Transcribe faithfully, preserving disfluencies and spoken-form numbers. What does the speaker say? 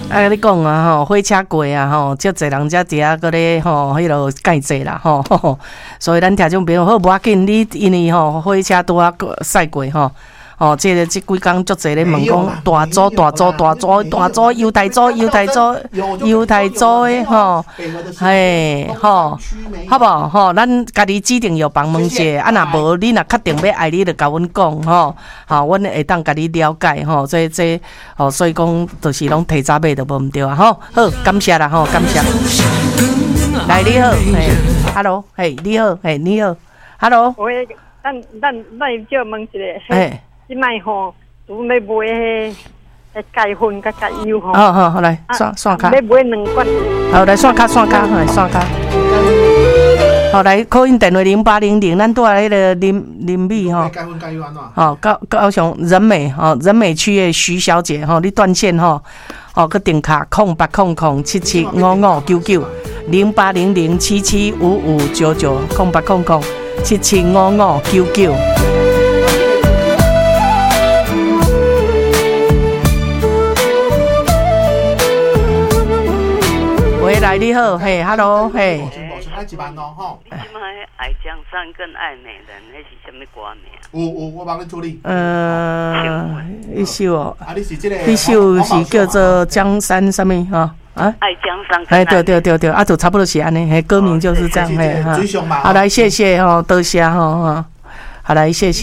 啊，你讲啊吼，火车过啊吼，足侪人遮伫遐个咧吼，迄落介济啦吼，所以咱听众朋友好无要紧，你因为吼火车拄啊驶过吼。哦，这个这几工足侪咧问讲大组大组大组大组犹太组犹太组犹太组的吼，嘿吼，好不好？吼，咱家己指定药房问者，啊若无你若确定要爱你，就甲阮讲吼，吼，阮会当甲你了解吼，这这吼，所以讲就是拢提早买就无毋对啊，吼，好，感谢啦吼，感谢。来你好，嘿 ，Hello， 嘿，你好，嘿，你好 ，Hello。 喂，咱咱咱叫问一下， 嘿。 即摆吼，拄要买迄个钙粉甲钙油吼。 好好好，来刷刷卡。 要买两罐。 好，来刷卡刷卡，来刷卡。好，来call in电话零八零零，咱拄下迄个林林美吼。 钙粉钙油安怎？ 好，高高雄仁美吼，仁美区的徐小姐吼，你断线吼，哦，个电卡空八空空七七五五九九零八零零七七五五九九空八空空七七五五九九。喂，来你好，嘿 ，Hello， 嘿。 爱一万咯吼。 你即摆爱江山跟爱美人，迄是什么歌名？ 有有，我帮你处理。 呃，一首哦。 啊，你是这个？ 一首是叫做江山什么哈？啊？ 爱江山。 哎，对对对对，啊，就差不多是安尼，嘿，歌名就是这样，嘿哈。好，来谢谢哈，多谢哈哈，好来谢谢。